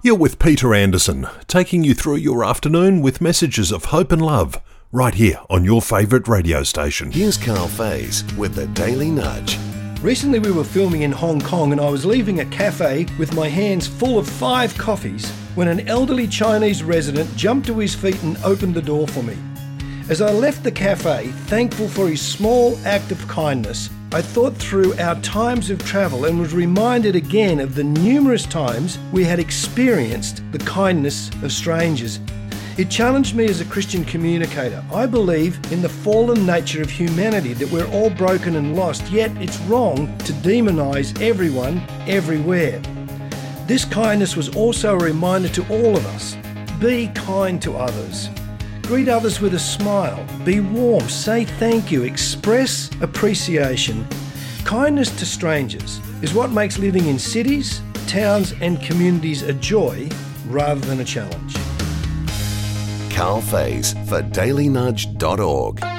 You're with Peter Anderson, taking you through your afternoon with messages of hope and love, right here on your favourite radio station. Here's Carl Faze with the Daily Nudge. Recently we were filming in Hong Kong and I was leaving a cafe with my hands full of 5 coffees when an elderly Chinese resident jumped to his feet and opened the door for me. As I left the cafe, thankful for his small act of kindness, I thought through our times of travel and was reminded again of the numerous times we had experienced the kindness of strangers. It challenged me as a Christian communicator. I believe in the fallen nature of humanity, that we're all broken and lost, yet it's wrong to demonise everyone, everywhere. This kindness was also a reminder to all of us. Be kind to others. Greet others with a smile. Be warm. Say thank you. Express appreciation. Kindness to strangers is what makes living in cities, towns and communities a joy rather than a challenge. Carl Faze for dailynudge.org.